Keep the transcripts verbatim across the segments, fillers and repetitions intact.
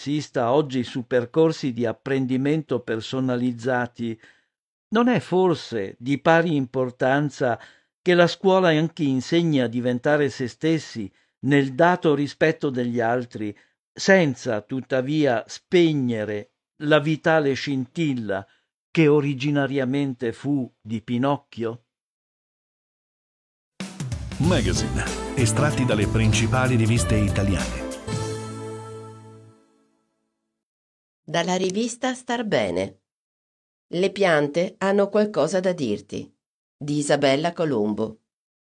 insista oggi su percorsi di apprendimento personalizzati, non è forse di pari importanza che la scuola anche insegni a diventare se stessi nel dato rispetto degli altri, senza tuttavia spegnere la vitale scintilla che originariamente fu di Pinocchio? Magazine, estratti dalle principali riviste italiane. Dalla rivista Star Bene. Le piante hanno qualcosa da dirti, di Isabella Colombo.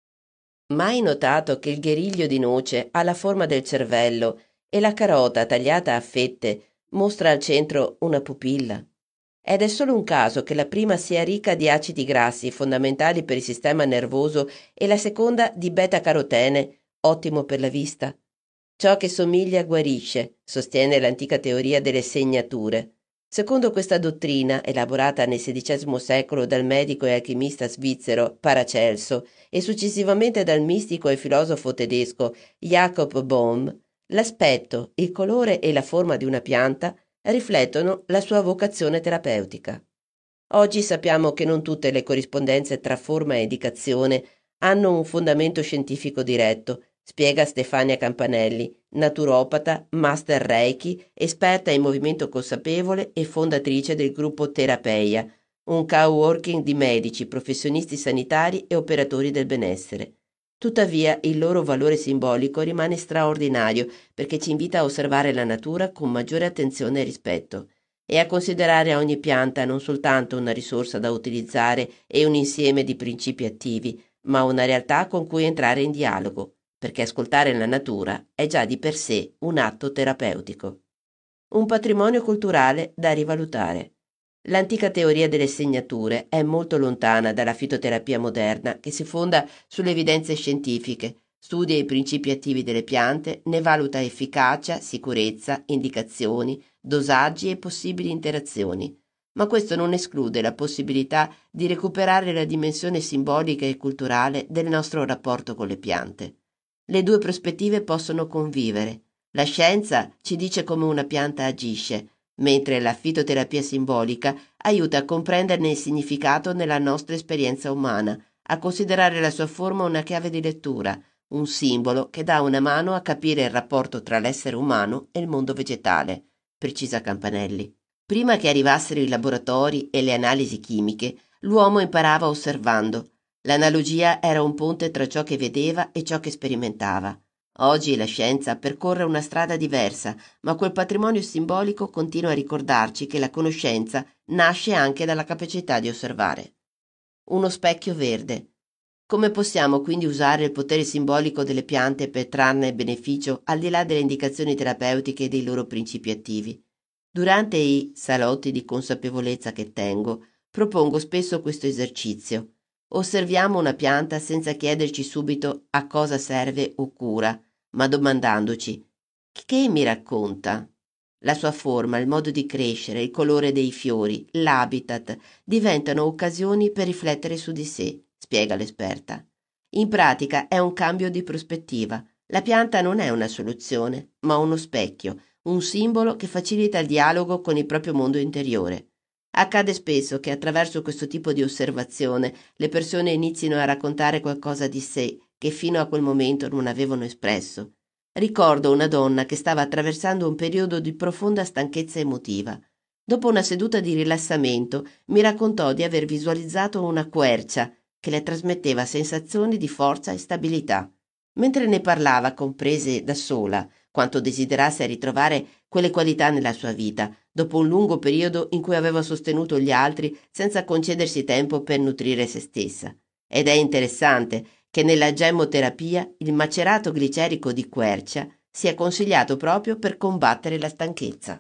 Mai notato che il gheriglio di noce ha la forma del cervello e la carota tagliata a fette mostra al centro una pupilla? Ed è solo un caso che la prima sia ricca di acidi grassi fondamentali per il sistema nervoso e la seconda di beta-carotene, ottimo per la vista. Ciò che somiglia guarisce, sostiene l'antica teoria delle segnature. Secondo questa dottrina, elaborata nel sedicesimo secolo dal medico e alchimista svizzero Paracelso e successivamente dal mistico e filosofo tedesco Jacob Bohm, l'aspetto, il colore e la forma di una pianta riflettono la sua vocazione terapeutica. Oggi sappiamo che non tutte le corrispondenze tra forma e indicazione hanno un fondamento scientifico diretto, spiega Stefania Campanelli, naturopata, master Reiki, esperta in movimento consapevole e fondatrice del gruppo Terapeia, un coworking di medici, professionisti sanitari e operatori del benessere. Tuttavia il loro valore simbolico rimane straordinario perché ci invita a osservare la natura con maggiore attenzione e rispetto e a considerare ogni pianta non soltanto una risorsa da utilizzare e un insieme di principi attivi, ma una realtà con cui entrare in dialogo, perché ascoltare la natura è già di per sé un atto terapeutico. Un patrimonio culturale da rivalutare. L'antica teoria delle segnature è molto lontana dalla fitoterapia moderna che si fonda sulle evidenze scientifiche, studia i principi attivi delle piante, ne valuta efficacia, sicurezza, indicazioni, dosaggi e possibili interazioni. Ma questo non esclude la possibilità di recuperare la dimensione simbolica e culturale del nostro rapporto con le piante. Le due prospettive possono convivere. La scienza ci dice come una pianta agisce, mentre la fitoterapia simbolica aiuta a comprenderne il significato nella nostra esperienza umana, a considerare la sua forma una chiave di lettura, un simbolo che dà una mano a capire il rapporto tra l'essere umano e il mondo vegetale, precisa Campanelli. Prima che arrivassero i laboratori e le analisi chimiche, l'uomo imparava osservando. L'analogia era un ponte tra ciò che vedeva e ciò che sperimentava. Oggi la scienza percorre una strada diversa, ma quel patrimonio simbolico continua a ricordarci che la conoscenza nasce anche dalla capacità di osservare. Uno specchio verde. Come possiamo quindi usare il potere simbolico delle piante per trarne beneficio al di là delle indicazioni terapeutiche e dei loro principi attivi? Durante i salotti di consapevolezza che tengo, propongo spesso questo esercizio. Osserviamo una pianta senza chiederci subito a cosa serve o cura, ma domandandoci: che mi racconta? La sua forma, il modo di crescere, il colore dei fiori, l'habitat diventano occasioni per riflettere su di sé, spiega l'esperta. In pratica è un cambio di prospettiva. La pianta non è una soluzione, ma uno specchio, un simbolo che facilita il dialogo con il proprio mondo interiore. Accade spesso che attraverso questo tipo di osservazione le persone inizino a raccontare qualcosa di sé che fino a quel momento non avevano espresso. Ricordo una donna che stava attraversando un periodo di profonda stanchezza emotiva. Dopo una seduta di rilassamento mi raccontò di aver visualizzato una quercia che le trasmetteva sensazioni di forza e stabilità. Mentre ne parlava, comprese da sola quanto desiderasse ritrovare quelle qualità nella sua vita, dopo un lungo periodo in cui aveva sostenuto gli altri senza concedersi tempo per nutrire se stessa. Ed è interessante che nella gemmoterapia il macerato glicerico di quercia sia consigliato proprio per combattere la stanchezza.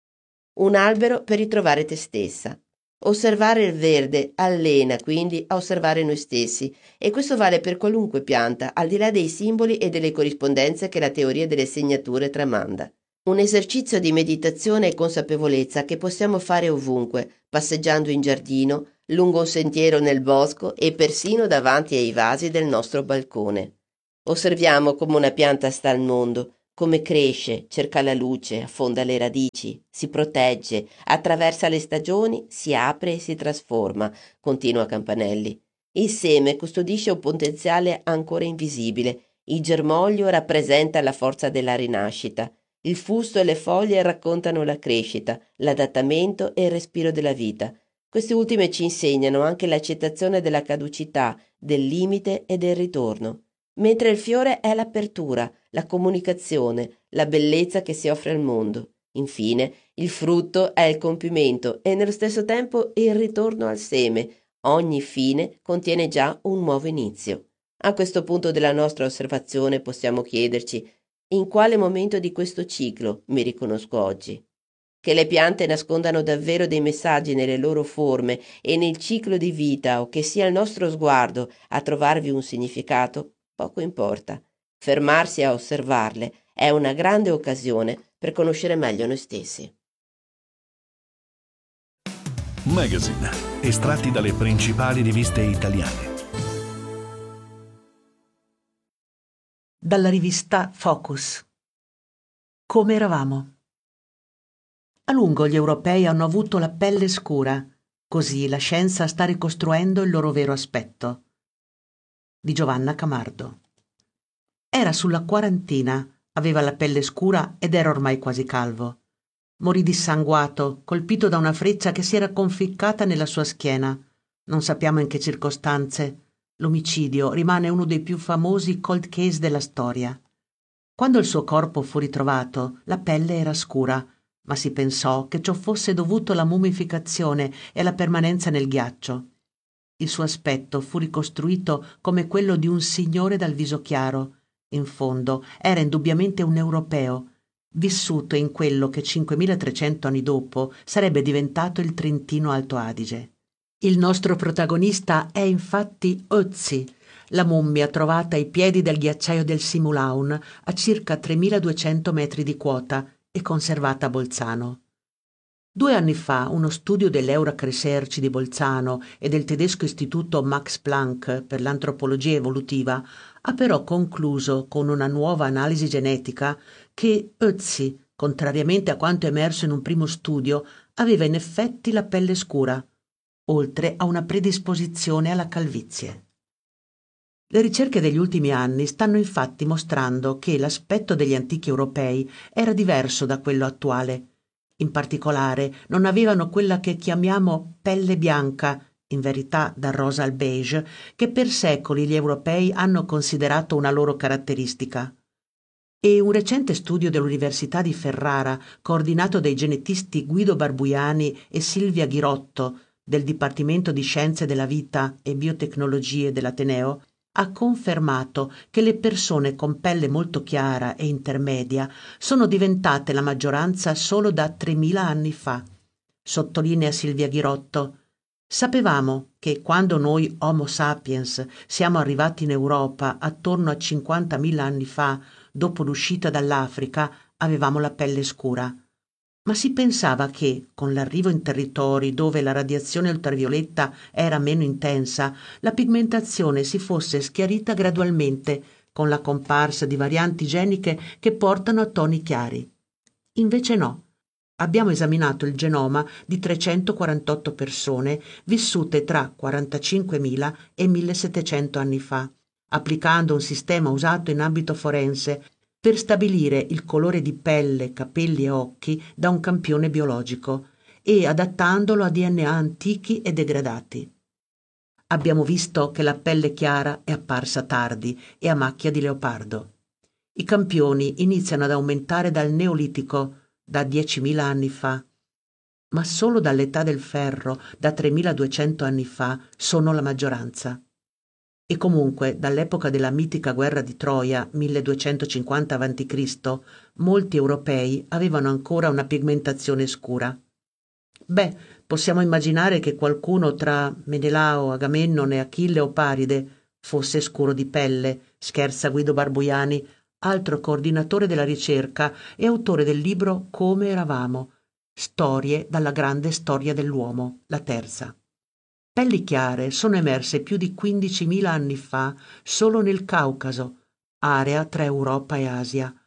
Un albero per ritrovare te stessa. Osservare il verde allena quindi a osservare noi stessi, e questo vale per qualunque pianta, al di là dei simboli e delle corrispondenze che la teoria delle segnature tramanda. Un esercizio di meditazione e consapevolezza che possiamo fare ovunque, passeggiando in giardino, lungo un sentiero nel bosco e persino davanti ai vasi del nostro balcone. Osserviamo come una pianta sta al mondo, come cresce, cerca la luce, affonda le radici, si protegge, attraversa le stagioni, si apre e si trasforma, continua Campanelli. Il seme custodisce un potenziale ancora invisibile, il germoglio rappresenta la forza della rinascita, il fusto e le foglie raccontano la crescita, l'adattamento e il respiro della vita. Queste ultime ci insegnano anche l'accettazione della caducità, del limite e del ritorno, mentre il fiore è l'apertura, la comunicazione, la bellezza che si offre al mondo. Infine, il frutto è il compimento e nello stesso tempo il ritorno al seme. Ogni fine contiene già un nuovo inizio. A questo punto della nostra osservazione possiamo chiederci: in quale momento di questo ciclo mi riconosco oggi? Che le piante nascondano davvero dei messaggi nelle loro forme e nel ciclo di vita, o che sia il nostro sguardo a trovarvi un significato, poco importa. Fermarsi a osservarle è una grande occasione per conoscere meglio noi stessi. Magazine, estratti dalle principali riviste italiane. Dalla rivista Focus. Come eravamo? A lungo gli europei hanno avuto la pelle scura, così la scienza sta ricostruendo il loro vero aspetto. Di Giovanna Camardo. Era sulla quarantina, aveva la pelle scura ed era ormai quasi calvo. Morì dissanguato, colpito da una freccia che si era conficcata nella sua schiena. Non sappiamo in che circostanze. L'omicidio rimane uno dei più famosi cold case della storia. Quando il suo corpo fu ritrovato, la pelle era scura, ma si pensò che ciò fosse dovuto alla mummificazione e alla permanenza nel ghiaccio. Il suo aspetto fu ricostruito come quello di un signore dal viso chiaro. In fondo era indubbiamente un europeo, vissuto in quello che cinquemilatrecento anni dopo sarebbe diventato il Trentino Alto Adige. Il nostro protagonista è infatti Ötzi, la mummia trovata ai piedi del ghiacciaio del Simulaun a circa tremiladuecento metri di quota e conservata a Bolzano. Due anni fa uno studio dell'Eurac Research di Bolzano e del tedesco istituto Max Planck per l'antropologia evolutiva ha però concluso con una nuova analisi genetica che Ötzi, contrariamente a quanto emerso in un primo studio, aveva in effetti la pelle scura, oltre a una predisposizione alla calvizie. Le ricerche degli ultimi anni stanno infatti mostrando che l'aspetto degli antichi europei era diverso da quello attuale. In particolare non avevano quella che chiamiamo pelle bianca, in verità dal rosa al beige, che per secoli gli europei hanno considerato una loro caratteristica. E un recente studio dell'Università di Ferrara, coordinato dai genetisti Guido Barbuiani e Silvia Ghirotto, del Dipartimento di Scienze della Vita e Biotecnologie dell'Ateneo, ha confermato che le persone con pelle molto chiara e intermedia sono diventate la maggioranza solo da tremila anni fa. Sottolinea Silvia Ghirotto: sapevamo che quando noi Homo sapiens siamo arrivati in Europa attorno a cinquantamila anni fa, dopo l'uscita dall'Africa, avevamo la pelle scura. Ma si pensava che, con l'arrivo in territori dove la radiazione ultravioletta era meno intensa, la pigmentazione si fosse schiarita gradualmente, con la comparsa di varianti geniche che portano a toni chiari. Invece no. Abbiamo esaminato il genoma di trecentoquarantotto persone vissute tra quarantacinquemila e millesettecento anni fa, applicando un sistema usato in ambito forense per stabilire il colore di pelle, capelli e occhi da un campione biologico e adattandolo a D N A antichi e degradati. Abbiamo visto che la pelle chiara è apparsa tardi e a macchia di leopardo. I campioni iniziano ad aumentare dal Neolitico, da diecimila anni fa, ma solo dall'età del ferro, da tremiladuecento anni fa, sono la maggioranza. E comunque, dall'epoca della mitica guerra di Troia, milleduecentocinquanta avanti Cristo, molti europei avevano ancora una pigmentazione scura. Beh, possiamo immaginare che qualcuno tra Menelao, Agamennone, Achille o Paride fosse scuro di pelle, scherza Guido Barbuiani, altro coordinatore della ricerca e autore del libro Come eravamo, storie dalla grande storia dell'uomo, la terza. Pelli chiare sono emerse più di quindicimila anni fa solo nel Caucaso, area tra Europa e Asia.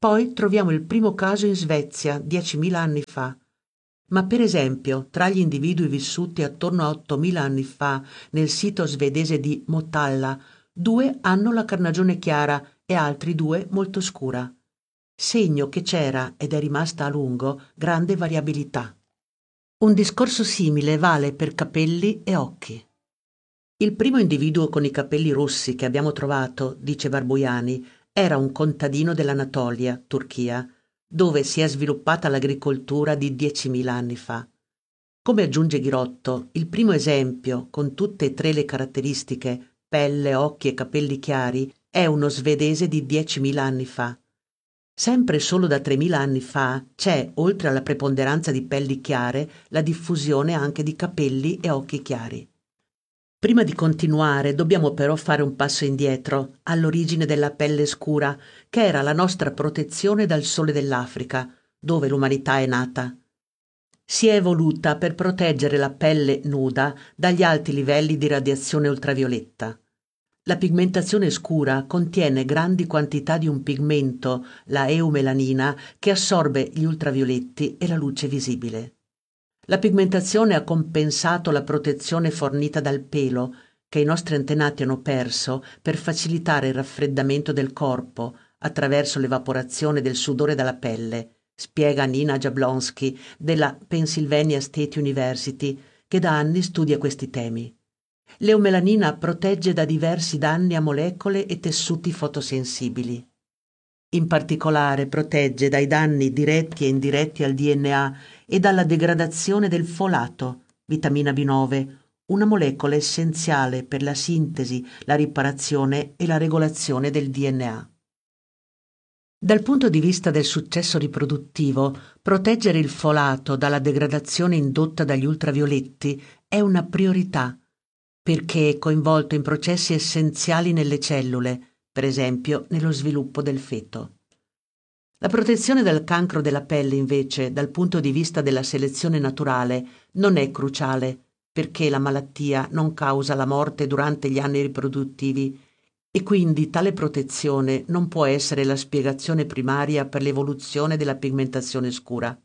Poi troviamo il primo caso in Svezia, diecimila anni fa. Ma per esempio, tra gli individui vissuti attorno a ottomila anni fa nel sito svedese di Motala, due hanno la carnagione chiara e altri due molto scura. Segno che c'era, ed è rimasta a lungo, grande variabilità. Un discorso simile vale per capelli e occhi. Il primo individuo con i capelli rossi che abbiamo trovato, dice Barbuiani, era un contadino dell'Anatolia, Turchia, dove si è sviluppata l'agricoltura di diecimila anni fa. Come aggiunge Ghirotto, il primo esempio, con tutte e tre le caratteristiche, pelle, occhi e capelli chiari, è uno svedese di diecimila anni fa. Sempre solo da tremila anni fa c'è, oltre alla preponderanza di pelli chiare, la diffusione anche di capelli e occhi chiari. Prima di continuare dobbiamo però fare un passo indietro, all'origine della pelle scura, che era la nostra protezione dal sole dell'Africa, dove l'umanità è nata. Si è evoluta per proteggere la pelle nuda dagli alti livelli di radiazione ultravioletta. La pigmentazione scura contiene grandi quantità di un pigmento, la eumelanina, che assorbe gli ultravioletti e la luce visibile. La pigmentazione ha compensato la protezione fornita dal pelo, che i nostri antenati hanno perso per facilitare il raffreddamento del corpo attraverso l'evaporazione del sudore dalla pelle, spiega Nina Jablonski della Pennsylvania State University, che da anni studia questi temi. L'eumelanina protegge da diversi danni a molecole e tessuti fotosensibili. In particolare protegge dai danni diretti e indiretti al D N A e dalla degradazione del folato, vitamina B nove, una molecola essenziale per la sintesi, la riparazione e la regolazione del D N A. Dal punto di vista del successo riproduttivo, proteggere il folato dalla degradazione indotta dagli ultravioletti è una priorità, perché è coinvolto in processi essenziali nelle cellule, per esempio nello sviluppo del feto. La protezione dal cancro della pelle, invece, dal punto di vista della selezione naturale, non è cruciale, perché la malattia non causa la morte durante gli anni riproduttivi e quindi tale protezione non può essere la spiegazione primaria per l'evoluzione della pigmentazione scura.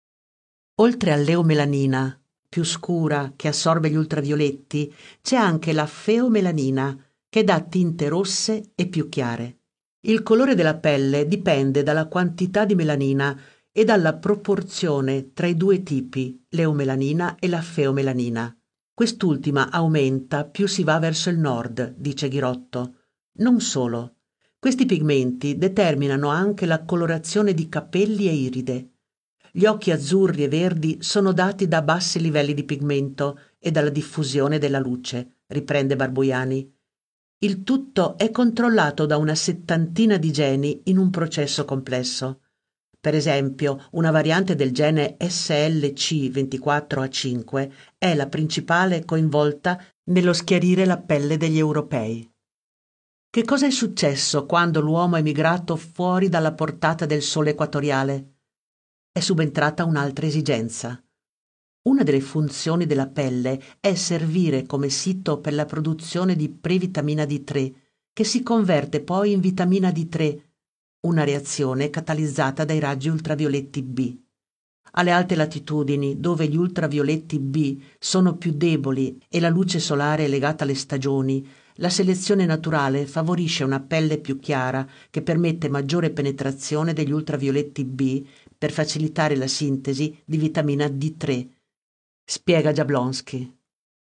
Oltre all'eumelanina, più scura, che assorbe gli ultravioletti, c'è anche la feomelanina, che dà tinte rosse e più chiare. Il colore della pelle dipende dalla quantità di melanina e dalla proporzione tra i due tipi, l'eumelanina e la feomelanina. Quest'ultima aumenta più si va verso il nord, dice Ghirotto. Non solo. Questi pigmenti determinano anche la colorazione di capelli e iride. Gli occhi azzurri e verdi sono dati da bassi livelli di pigmento e dalla diffusione della luce, riprende Barbuiani. Il tutto è controllato da una settantina di geni in un processo complesso. Per esempio, una variante del gene S L C ventiquattro A cinque è la principale coinvolta nello schiarire la pelle degli europei. Che cosa è successo quando l'uomo è migrato fuori dalla portata del sole equatoriale? È subentrata un'altra esigenza. Una delle funzioni della pelle è servire come sito per la produzione di previtamina D tre, che si converte poi in vitamina D tre, una reazione catalizzata dai raggi ultravioletti B. Alle alte latitudini, dove gli ultravioletti B sono più deboli e la luce solare è legata alle stagioni, la selezione naturale favorisce una pelle più chiara che permette maggiore penetrazione degli ultravioletti B per facilitare la sintesi di vitamina D tre, spiega Jablonski.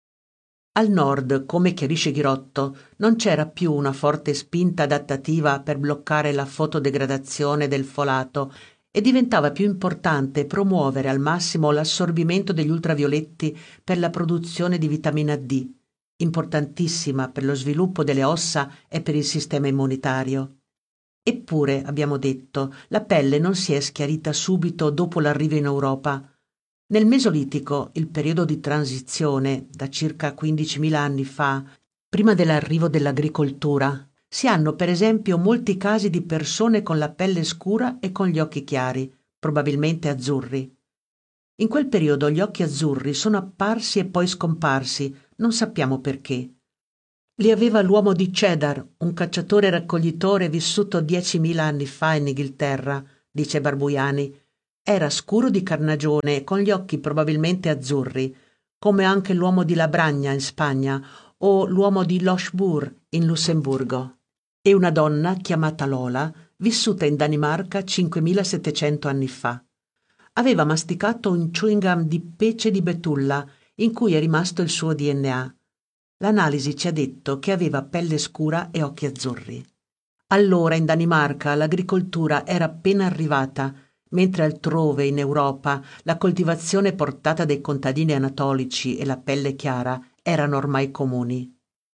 Al nord, come chiarisce Ghirotto, non c'era più una forte spinta adattativa per bloccare la fotodegradazione del folato e diventava più importante promuovere al massimo l'assorbimento degli ultravioletti per la produzione di vitamina D, importantissima per lo sviluppo delle ossa e per il sistema immunitario. Eppure, abbiamo detto, la pelle non si è schiarita subito dopo l'arrivo in Europa. Nel Mesolitico, il periodo di transizione, da circa quindicimila anni fa, prima dell'arrivo dell'agricoltura, si hanno per esempio molti casi di persone con la pelle scura e con gli occhi chiari, probabilmente azzurri. In quel periodo gli occhi azzurri sono apparsi e poi scomparsi, non sappiamo perché. Li aveva l'uomo di Cheddar, un cacciatore raccoglitore vissuto diecimila anni fa in Inghilterra, dice Barbuiani. Era scuro di carnagione e con gli occhi probabilmente azzurri, come anche l'uomo di Labragna in Spagna o l'uomo di Lochbourg in Lussemburgo. E una donna chiamata Lola, vissuta in Danimarca cinquemilasettecento anni fa. Aveva masticato un chewing gum di pece di betulla in cui è rimasto il suo D N A. L'analisi ci ha detto che aveva pelle scura e occhi azzurri. Allora in Danimarca l'agricoltura era appena arrivata, mentre altrove in Europa la coltivazione portata dai contadini anatolici e la pelle chiara erano ormai comuni.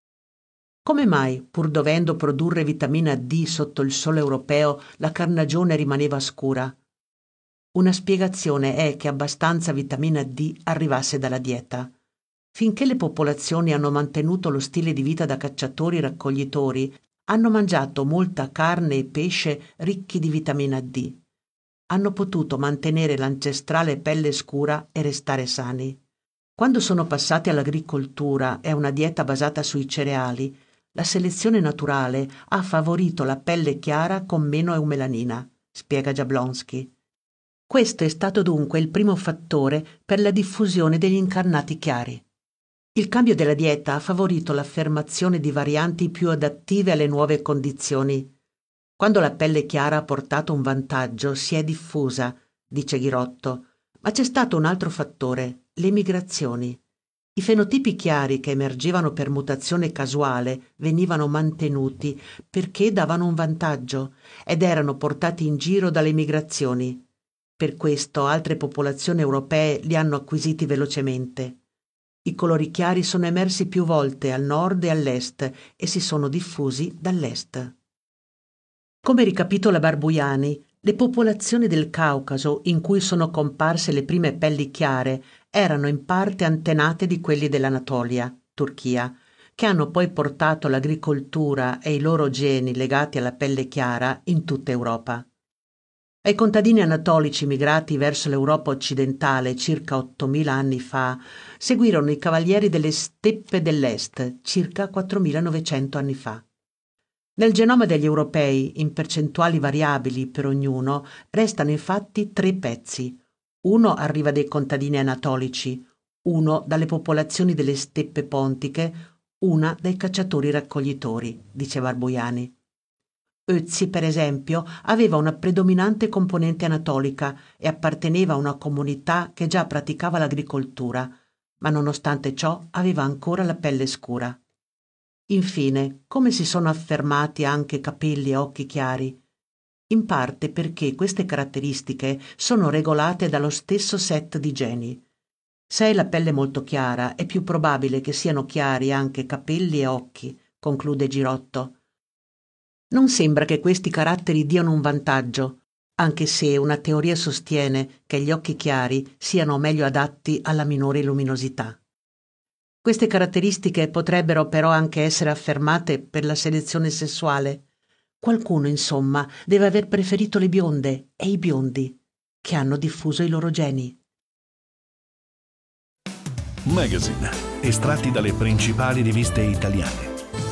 Come mai, pur dovendo produrre vitamina D sotto il sole europeo, la carnagione rimaneva scura? Una spiegazione è che abbastanza vitamina D arrivasse dalla dieta. Finché le popolazioni hanno mantenuto lo stile di vita da cacciatori-raccoglitori, hanno mangiato molta carne e pesce ricchi di vitamina D. Hanno potuto mantenere l'ancestrale pelle scura e restare sani. Quando sono passati all'agricoltura e a una dieta basata sui cereali, la selezione naturale ha favorito la pelle chiara con meno eumelanina, spiega Jablonski. Questo è stato dunque il primo fattore per la diffusione degli incarnati chiari. Il cambio della dieta ha favorito l'affermazione di varianti più adattive alle nuove condizioni. Quando la pelle chiara ha portato un vantaggio, si è diffusa, dice Ghirotto, ma c'è stato un altro fattore, le migrazioni. I fenotipi chiari che emergevano per mutazione casuale venivano mantenuti perché davano un vantaggio ed erano portati in giro dalle migrazioni. Per questo altre popolazioni europee li hanno acquisiti velocemente. I colori chiari sono emersi più volte al nord e all'est e si sono diffusi dall'est. Come ricapitola Barbuiani, le popolazioni del Caucaso in cui sono comparse le prime pelli chiare erano in parte antenate di quelli dell'Anatolia, Turchia, che hanno poi portato l'agricoltura e i loro geni legati alla pelle chiara in tutta Europa. Ai contadini anatolici migrati verso l'Europa occidentale circa ottomila anni fa seguirono i cavalieri delle steppe dell'Est circa quattromilanovecento anni fa. Nel genoma degli europei, in percentuali variabili per ognuno, restano infatti tre pezzi. Uno arriva dai contadini anatolici, uno dalle popolazioni delle steppe pontiche, una dai cacciatori-raccoglitori, dice Barbuiani. Ötzi, per esempio, aveva una predominante componente anatolica e apparteneva a una comunità che già praticava l'agricoltura, ma nonostante ciò aveva ancora la pelle scura. Infine, come si sono affermati anche capelli e occhi chiari? In parte perché queste caratteristiche sono regolate dallo stesso set di geni. Se hai la pelle molto chiara, è più probabile che siano chiari anche capelli e occhi, conclude Girotto. Non sembra che questi caratteri diano un vantaggio, anche se una teoria sostiene che gli occhi chiari siano meglio adatti alla minore luminosità. Queste caratteristiche potrebbero però anche essere affermate per la selezione sessuale. Qualcuno, insomma, deve aver preferito le bionde e i biondi, che hanno diffuso i loro geni. Magazine, estratti dalle principali riviste italiane.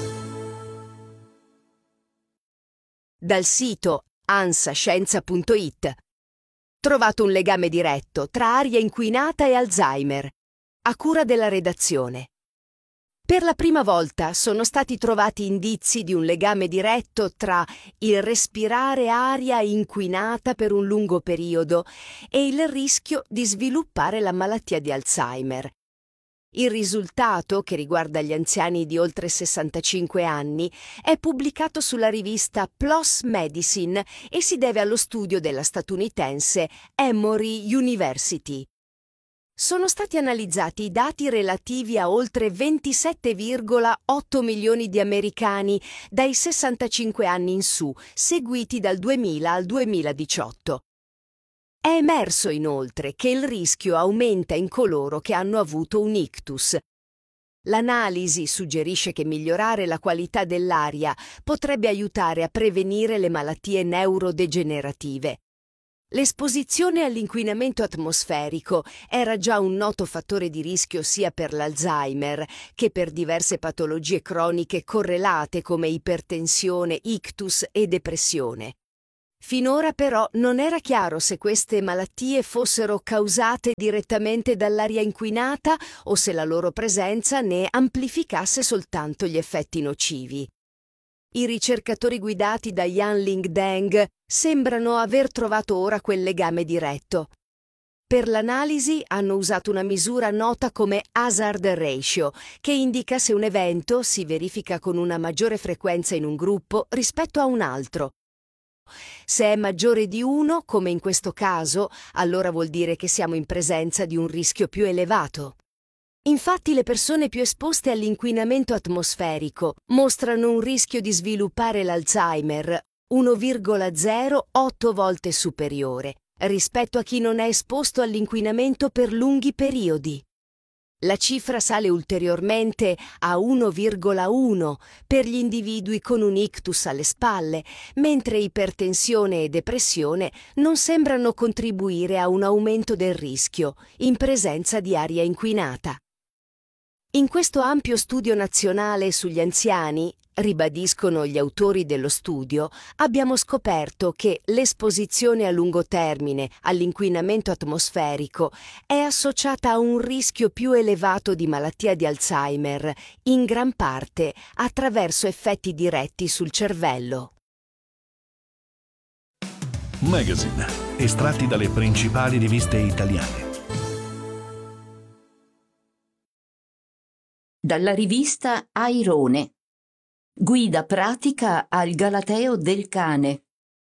Dal sito ansascienza punto it. Trovato un legame diretto tra aria inquinata e Alzheimer, a cura della redazione. Per la prima volta sono stati trovati indizi di un legame diretto tra il respirare aria inquinata per un lungo periodo e il rischio di sviluppare la malattia di Alzheimer. Il risultato, che riguarda gli anziani di oltre sessantacinque anni, è pubblicato sulla rivista PLOS Medicine e si deve allo studio della statunitense Emory University. Sono stati analizzati i dati relativi a oltre ventisette virgola otto milioni di americani dai sessantacinque anni in su, seguiti dal duemila al duemiladiciotto. È emerso inoltre che il rischio aumenta in coloro che hanno avuto un ictus. L'analisi suggerisce che migliorare la qualità dell'aria potrebbe aiutare a prevenire le malattie neurodegenerative. L'esposizione all'inquinamento atmosferico era già un noto fattore di rischio sia per l'Alzheimer che per diverse patologie croniche correlate come ipertensione, ictus e depressione. Finora però non era chiaro se queste malattie fossero causate direttamente dall'aria inquinata o se la loro presenza ne amplificasse soltanto gli effetti nocivi. I ricercatori guidati da Yanling Deng sembrano aver trovato ora quel legame diretto. Per l'analisi hanno usato una misura nota come hazard ratio, che indica se un evento si verifica con una maggiore frequenza in un gruppo rispetto a un altro. Se è maggiore di uno, come in questo caso, allora vuol dire che siamo in presenza di un rischio più elevato. Infatti le persone più esposte all'inquinamento atmosferico mostrano un rischio di sviluppare l'Alzheimer uno virgola zero otto volte superiore rispetto a chi non è esposto all'inquinamento per lunghi periodi. La cifra sale ulteriormente a uno virgola uno per gli individui con un ictus alle spalle, mentre ipertensione e depressione non sembrano contribuire a un aumento del rischio in presenza di aria inquinata. In questo ampio studio nazionale sugli anziani, ribadiscono gli autori dello studio, abbiamo scoperto che l'esposizione a lungo termine all'inquinamento atmosferico è associata a un rischio più elevato di malattia di Alzheimer, in gran parte attraverso effetti diretti sul cervello. Magazine, estratti dalle principali riviste italiane. Dalla rivista Airone. Guida pratica al galateo del cane.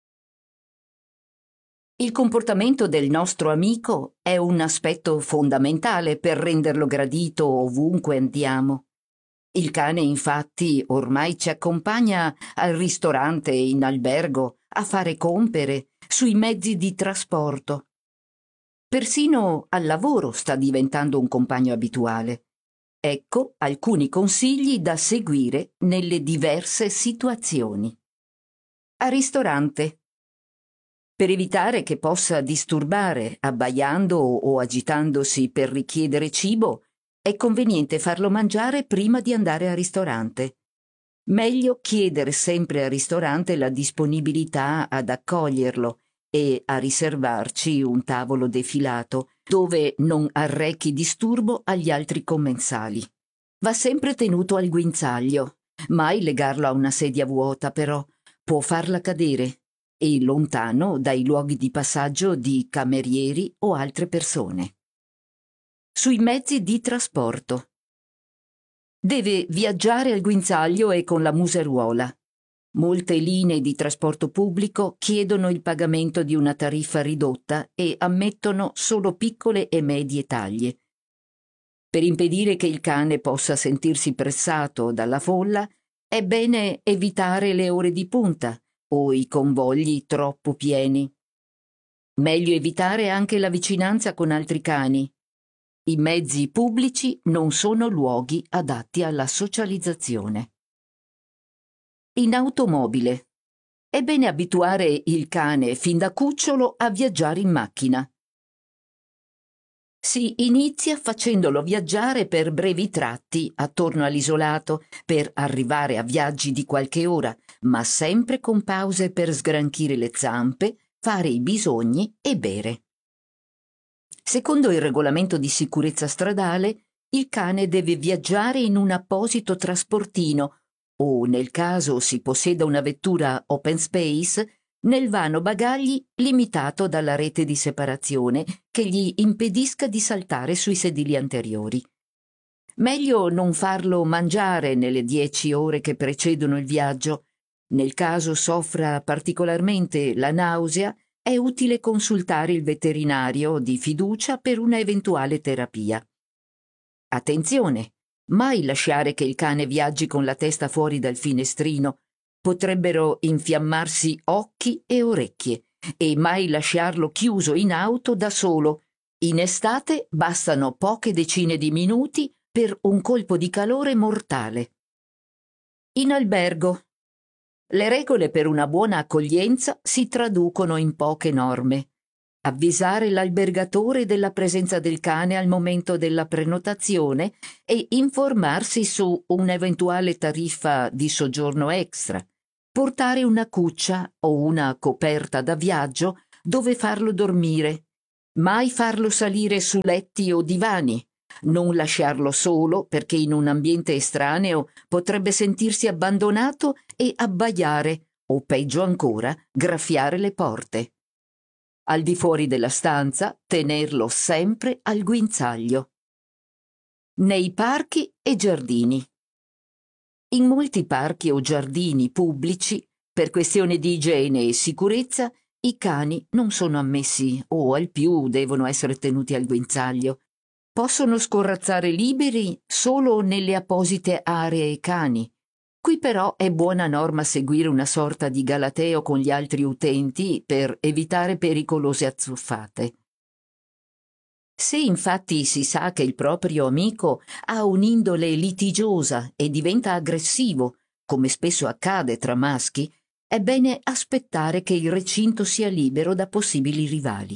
Il comportamento del nostro amico è un aspetto fondamentale per renderlo gradito ovunque andiamo. Il cane, infatti, ormai ci accompagna al ristorante e in albergo, a fare compere, sui mezzi di trasporto. Persino al lavoro sta diventando un compagno abituale. Ecco alcuni consigli da seguire nelle diverse situazioni. Al ristorante. Per evitare che possa disturbare abbaiando o agitandosi per richiedere cibo, è conveniente farlo mangiare prima di andare al ristorante. Meglio chiedere sempre al ristorante la disponibilità ad accoglierlo e a riservarci un tavolo defilato dove non arrechi disturbo agli altri commensali. Va sempre tenuto al guinzaglio, mai legarlo a una sedia vuota però, può farla cadere, e lontano dai luoghi di passaggio di camerieri o altre persone. Sui mezzi di trasporto. Deve viaggiare al guinzaglio e con la museruola. Molte linee di trasporto pubblico chiedono il pagamento di una tariffa ridotta e ammettono solo piccole e medie taglie. Per impedire che il cane possa sentirsi pressato dalla folla, è bene evitare le ore di punta o i convogli troppo pieni. Meglio evitare anche la vicinanza con altri cani. I mezzi pubblici non sono luoghi adatti alla socializzazione. In automobile. È bene abituare il cane fin da cucciolo a viaggiare in macchina. Si inizia facendolo viaggiare per brevi tratti attorno all'isolato per arrivare a viaggi di qualche ora, ma sempre con pause per sgranchire le zampe, fare i bisogni e bere. Secondo il regolamento di sicurezza stradale, il cane deve viaggiare in un apposito trasportino o, nel caso si posseda una vettura open space, nel vano bagagli limitato dalla rete di separazione che gli impedisca di saltare sui sedili anteriori. Meglio non farlo mangiare nelle dieci ore che precedono il viaggio. Nel caso soffra particolarmente la nausea, è utile consultare il veterinario di fiducia per una eventuale terapia. Attenzione! Mai lasciare che il cane viaggi con la testa fuori dal finestrino. Potrebbero infiammarsi occhi e orecchie, e mai lasciarlo chiuso in auto da solo. In estate bastano poche decine di minuti per un colpo di calore mortale. In albergo. Le regole per una buona accoglienza si traducono in poche norme. avvisare l'albergatore della presenza del cane al momento della prenotazione e informarsi su un'eventuale tariffa di soggiorno extra, portare una cuccia o una coperta da viaggio dove farlo dormire, mai farlo salire su letti o divani, non lasciarlo solo perché in un ambiente estraneo potrebbe sentirsi abbandonato e abbaiare o peggio ancora graffiare le porte. Al di fuori della stanza tenerlo sempre al guinzaglio. Nei parchi e giardini. In molti parchi o giardini pubblici, per questioni di igiene e sicurezza, i cani non sono ammessi o al più devono essere tenuti al guinzaglio. Possono scorrazzare liberi solo nelle apposite aree cani. Qui però è buona norma seguire una sorta di galateo con gli altri utenti per evitare pericolose azzuffate. Se infatti si sa che il proprio amico ha un'indole litigiosa e diventa aggressivo, come spesso accade tra maschi, è bene aspettare che il recinto sia libero da possibili rivali.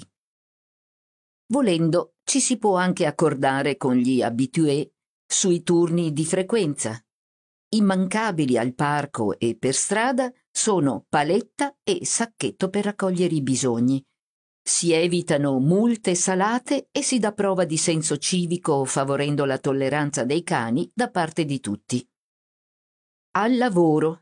Volendo, ci si può anche accordare con gli habitué sui turni di frequenza. Immancabili al parco e per strada sono paletta e sacchetto per raccogliere i bisogni. Si evitano multe salate e si dà prova di senso civico favorendo la tolleranza dei cani da parte di tutti. Al lavoro.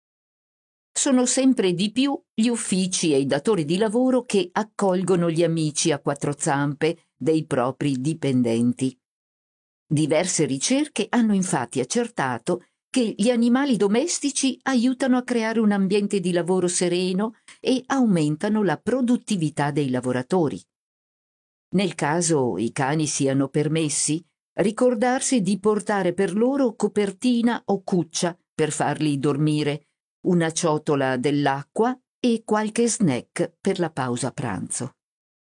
Sono sempre di più gli uffici e i datori di lavoro che accolgono gli amici a quattro zampe dei propri dipendenti. Diverse ricerche hanno infatti accertato che gli animali domestici aiutano a creare un ambiente di lavoro sereno e aumentano la produttività dei lavoratori. Nel caso i cani siano permessi, ricordarsi di portare per loro copertina o cuccia per farli dormire, una ciotola dell'acqua e qualche snack per la pausa pranzo.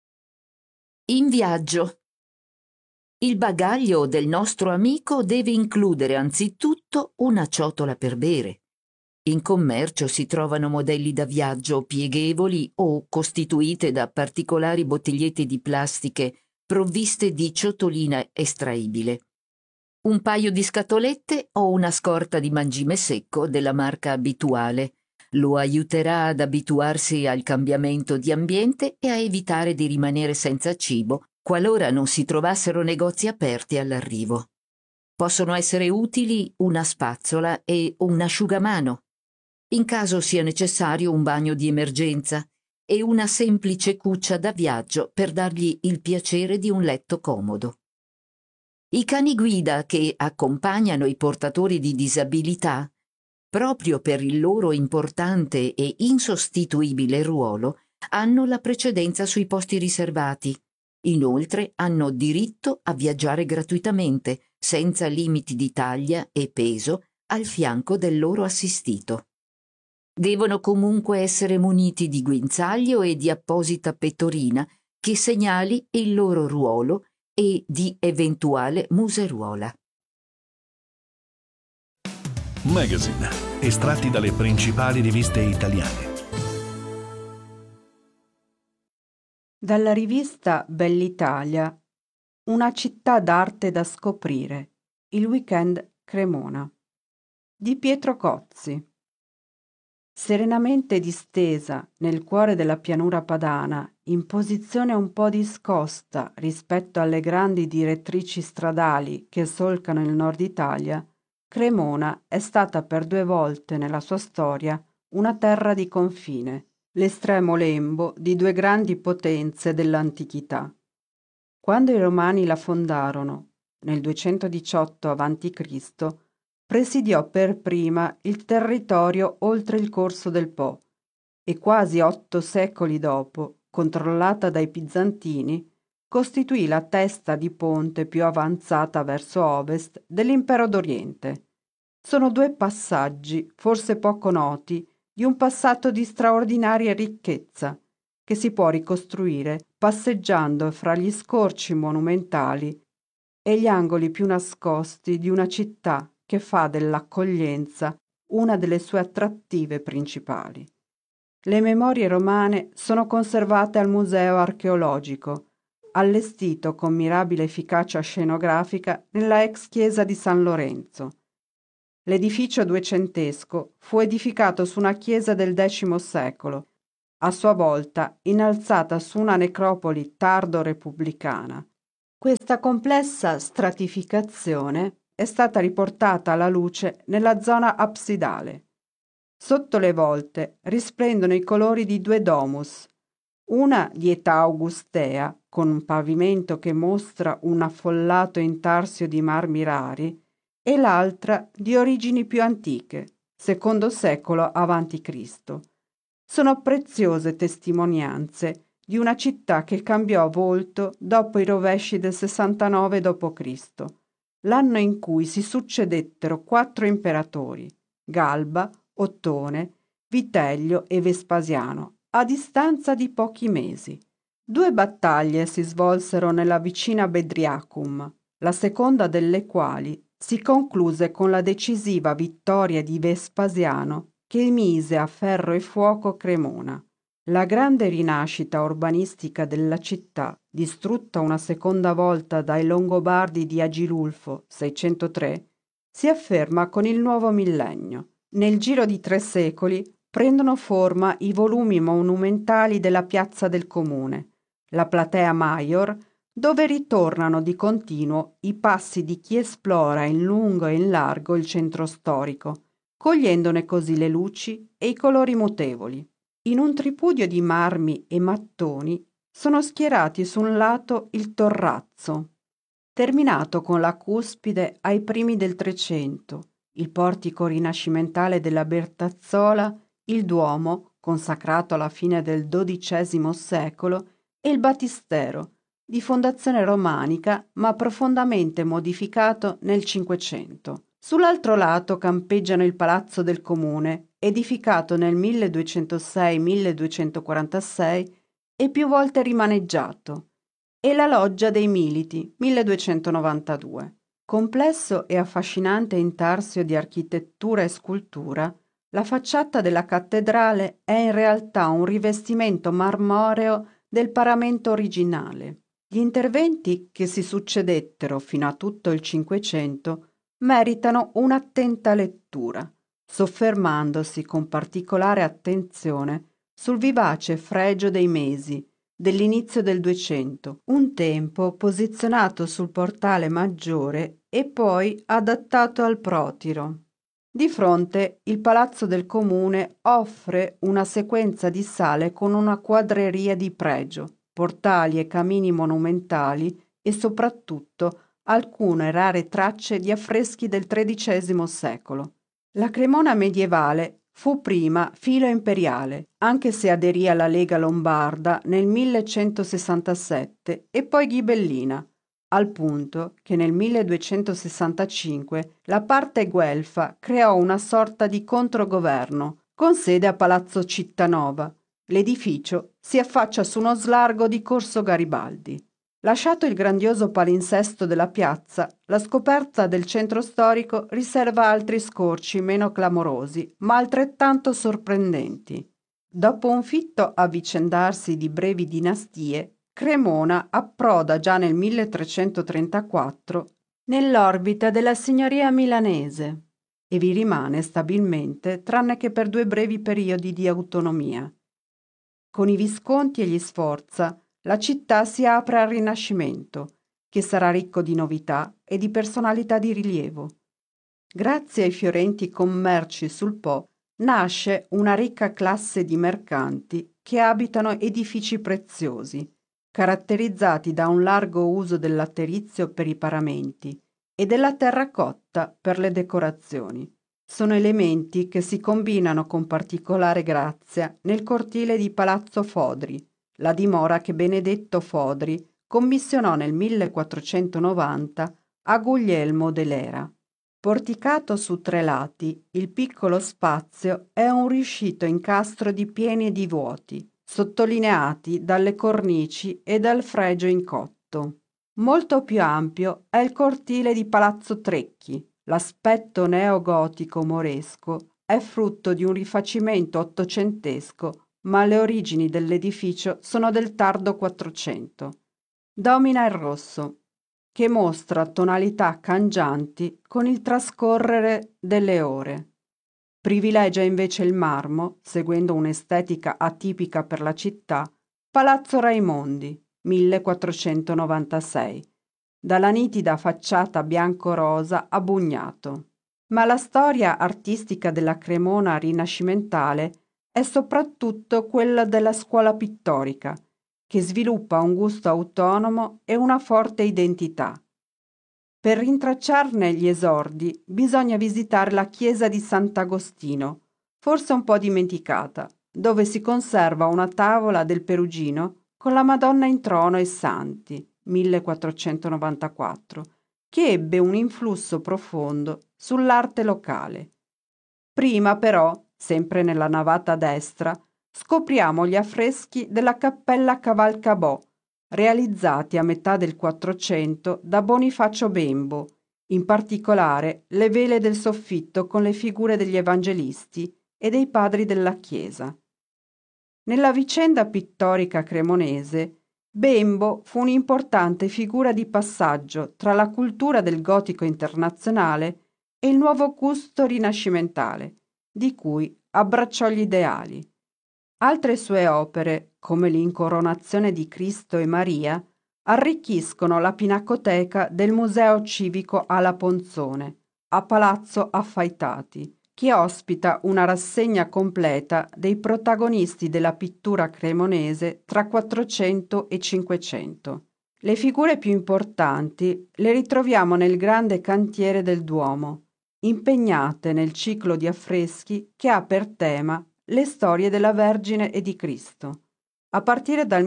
In viaggio. Il bagaglio del nostro amico deve includere anzitutto una ciotola per bere. In commercio si trovano modelli da viaggio pieghevoli o costituite da particolari bottigliette di plastiche provviste di ciotolina estraibile. Un paio di scatolette o una scorta di mangime secco della marca abituale. Lo aiuterà ad abituarsi al cambiamento di ambiente e a evitare di rimanere senza cibo qualora non si trovassero negozi aperti all'arrivo. Possono essere utili una spazzola e un asciugamano, in caso sia necessario un bagno di emergenza, e una semplice cuccia da viaggio per dargli il piacere di un letto comodo. I cani guida che accompagnano i portatori di disabilità, proprio per il loro importante e insostituibile ruolo, hanno la precedenza sui posti riservati. Inoltre hanno diritto a viaggiare gratuitamente, senza limiti di taglia e peso, al fianco del loro assistito. Devono comunque essere muniti di guinzaglio e di apposita pettorina che segnali il loro ruolo e di eventuale museruola. Magazine, estratti dalle principali riviste italiane. Dalla rivista Bell'Italia, una città d'arte da scoprire, il weekend Cremona, di Pietro Cozzi. Serenamente distesa nel cuore della pianura padana, in posizione un po' discosta rispetto alle grandi direttrici stradali che solcano il nord Italia, Cremona è stata per due volte nella sua storia una terra di confine, l'estremo lembo di due grandi potenze dell'antichità. Quando i Romani la fondarono, nel duecentodiciotto avanti Cristo, presidiò per prima il territorio oltre il corso del Po e quasi otto secoli dopo, controllata dai Bizantini, costituì la testa di ponte più avanzata verso ovest dell'impero d'Oriente. Sono due passaggi, forse poco noti, di un passato di straordinaria ricchezza, che si può ricostruire passeggiando fra gli scorci monumentali e gli angoli più nascosti di una città che fa dell'accoglienza una delle sue attrattive principali. Le memorie romane sono conservate al Museo archeologico, allestito con mirabile efficacia scenografica nella ex chiesa di San Lorenzo. L'edificio duecentesco fu edificato su una chiesa del X secolo, a sua volta innalzata su una necropoli tardo-repubblicana. Questa complessa stratificazione è stata riportata alla luce nella zona absidale. Sotto le volte risplendono i colori di due domus, una di età augustea, con un pavimento che mostra un affollato intarsio di marmi rari, e l'altra di origini più antiche, secondo secolo avanti Cristo. Sono preziose testimonianze di una città che cambiò volto dopo i rovesci del sessantanove dopo Cristo, l'anno in cui si succedettero quattro imperatori, Galba, Ottone, Vitellio e Vespasiano, a distanza di pochi mesi. Due battaglie si svolsero nella vicina Bedriacum, la seconda delle quali si concluse con la decisiva vittoria di Vespasiano che mise a ferro e fuoco Cremona. La grande rinascita urbanistica della città, distrutta una seconda volta dai Longobardi di Agilulfo seicentotre, si afferma con il nuovo millennio. Nel giro di tre secoli prendono forma i volumi monumentali della piazza del Comune, la Platea Maior, dove ritornano di continuo i passi di chi esplora in lungo e in largo il centro storico, cogliendone così le luci e i colori mutevoli. In un tripudio di marmi e mattoni sono schierati su un lato il torrazzo, terminato con la cuspide ai primi del Trecento, il portico rinascimentale della Bertazzola, il Duomo, consacrato alla fine del dodicesimo secolo, e il battistero, di fondazione romanica ma profondamente modificato nel Cinquecento. Sull'altro lato campeggiano il Palazzo del Comune, edificato nel milleduecentosei milleduecentoquarantasei e più volte rimaneggiato, e la Loggia dei Militi, milleduecentonovantadue. Complesso e affascinante intarsio di architettura e scultura, la facciata della cattedrale è in realtà un rivestimento marmoreo del paramento originale. Gli interventi che si succedettero fino a tutto il Cinquecento meritano un'attenta lettura, soffermandosi con particolare attenzione sul vivace fregio dei mesi dell'inizio del Duecento, un tempo posizionato sul portale maggiore e poi adattato al protiro. Di fronte il Palazzo del Comune offre una sequenza di sale con una quadreria di pregio, portali e camini monumentali e soprattutto alcune rare tracce di affreschi del tredicesimo secolo. La Cremona medievale fu prima filo imperiale, anche se aderì alla Lega Lombarda nel millecentosessantasette e poi ghibellina, al punto che nel milleduecentosessantacinque la parte guelfa creò una sorta di controgoverno, con sede a Palazzo Cittanova. L'edificio si affaccia su uno slargo di Corso Garibaldi. Lasciato il grandioso palinsesto della piazza, la scoperta del centro storico riserva altri scorci meno clamorosi, ma altrettanto sorprendenti. Dopo un fitto avvicendarsi di brevi dinastie, Cremona approda già nel milletrecentotrentaquattro nell'orbita della signoria milanese e vi rimane stabilmente tranne che per due brevi periodi di autonomia. Con i Visconti e gli Sforza la città si apre al Rinascimento, che sarà ricco di novità e di personalità di rilievo. Grazie ai fiorenti commerci sul Po nasce una ricca classe di mercanti che abitano edifici preziosi, caratterizzati da un largo uso del laterizio per i paramenti e della terracotta per le decorazioni. Sono elementi che si combinano con particolare grazia nel cortile di Palazzo Fodri, la dimora che Benedetto Fodri commissionò nel millequattrocentonovanta a Guglielmo dell'Era. Porticato su tre lati, il piccolo spazio è un riuscito incastro di pieni e di vuoti, sottolineati dalle cornici e dal fregio in cotto. Molto più ampio è il cortile di Palazzo Trecchi. L'aspetto neogotico moresco è frutto di un rifacimento ottocentesco ma le origini dell'edificio sono del tardo Quattrocento. Domina il rosso, che mostra tonalità cangianti con il trascorrere delle ore. Privilegia invece il marmo, seguendo un'estetica atipica per la città, Palazzo Raimondi, millequattrocentonovantasei, dalla nitida facciata bianco-rosa a bugnato. Ma la storia artistica della Cremona rinascimentale è soprattutto quella della scuola pittorica, che sviluppa un gusto autonomo e una forte identità. Per rintracciarne gli esordi bisogna visitare la chiesa di Sant'Agostino, forse un po' dimenticata, dove si conserva una tavola del Perugino con la Madonna in trono e santi, millequattrocentonovantaquattro, che ebbe un influsso profondo sull'arte locale. Prima però, sempre nella navata destra, scopriamo gli affreschi della Cappella Cavalcabò, realizzati a metà del Quattrocento da Bonifacio Bembo, in particolare le vele del soffitto con le figure degli evangelisti e dei padri della Chiesa. Nella vicenda pittorica cremonese, Bembo fu un'importante figura di passaggio tra la cultura del gotico internazionale e il nuovo gusto rinascimentale, di cui abbracciò gli ideali. Altre sue opere, come l'Incoronazione di Cristo e Maria, arricchiscono la pinacoteca del Museo Civico alla Ponzone, a Palazzo Affaitati, che ospita una rassegna completa dei protagonisti della pittura cremonese tra Quattrocento e Cinquecento. Le figure più importanti le ritroviamo nel grande cantiere del Duomo, impegnate nel ciclo di affreschi che ha per tema le storie della Vergine e di Cristo. A partire dal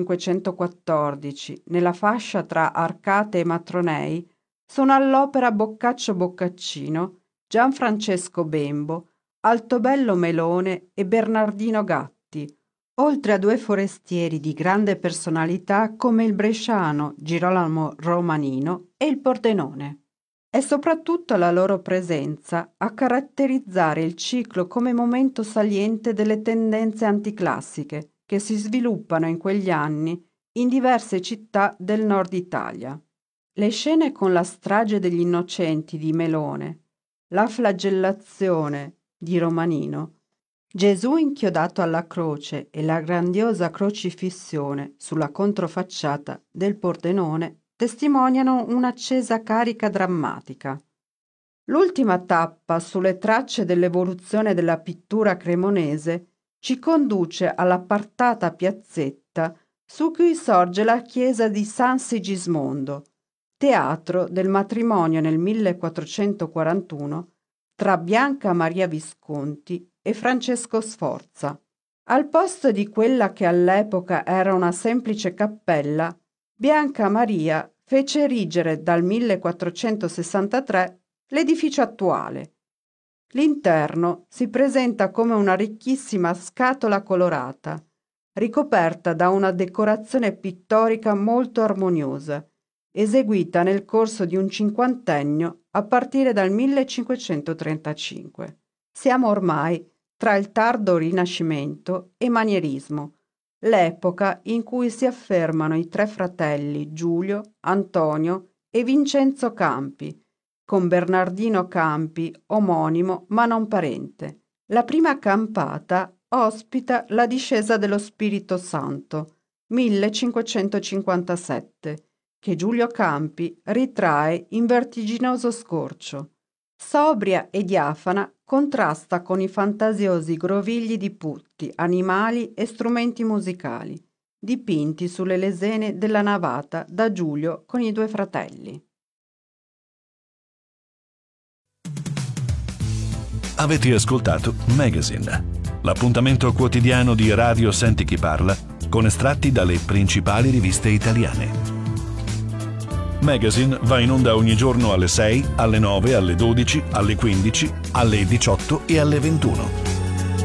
millecinquecentoquattordici, nella fascia tra Arcate e Matronei, sono all'opera Boccaccio Boccaccino, Gianfrancesco Bembo, Altobello Melone e Bernardino Gatti, oltre a due forestieri di grande personalità come il bresciano Girolamo Romanino e il Pordenone. È soprattutto la loro presenza a caratterizzare il ciclo come momento saliente delle tendenze anticlassiche che si sviluppano in quegli anni in diverse città del nord Italia. Le scene con la strage degli innocenti di Melone, la flagellazione di Romanino, Gesù inchiodato alla croce e la grandiosa crocifissione sulla controfacciata del Pordenone testimoniano un'accesa carica drammatica. L'ultima tappa sulle tracce dell'evoluzione della pittura cremonese ci conduce all'appartata piazzetta su cui sorge la chiesa di San Sigismondo, teatro del matrimonio nel millequattrocentoquarantuno tra Bianca Maria Visconti e Francesco Sforza. Al posto di quella che all'epoca era una semplice cappella, Bianca Maria fece erigere dal millequattrocentosessantatré l'edificio attuale. L'interno si presenta come una ricchissima scatola colorata, ricoperta da una decorazione pittorica molto armoniosa, eseguita nel corso di un cinquantennio a partire dal millecinquecentotrentacinque. Siamo ormai tra il tardo Rinascimento e Manierismo, l'epoca in cui si affermano i tre fratelli Giulio, Antonio e Vincenzo Campi, con Bernardino Campi, omonimo ma non parente. La prima campata ospita la discesa dello Spirito Santo, millecinquecentocinquantasette, che Giulio Campi ritrae in vertiginoso scorcio. Sobria e diafana, contrasta con i fantasiosi grovigli di putti, animali e strumenti musicali, dipinti sulle lesene della navata da Giulio con i due fratelli. Avete ascoltato Magazine, l'appuntamento quotidiano di Radio Senti Chi Parla con estratti dalle principali riviste italiane. Magazine va in onda ogni giorno alle sei, alle nove, alle dodici, alle quindici, alle diciotto e alle ventuno.